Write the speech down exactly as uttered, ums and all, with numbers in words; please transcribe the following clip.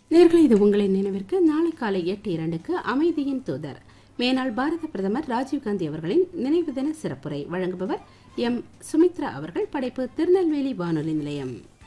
நேயர்களே, இது உங்களின் நினைவிற்கு நாளை காலை எட்டு இரண்டுக்கு அமைதியின் தூதர் மேனாள் பாரத பிரதமர் ராஜீவ்காந்தி அவர்களின் நினைவு தின சிறப்புரை வழங்குபவர் எம் சுமித்ரா அவர்கள். படைப்பு திருநெல்வேலி வானொலி நிலையம்.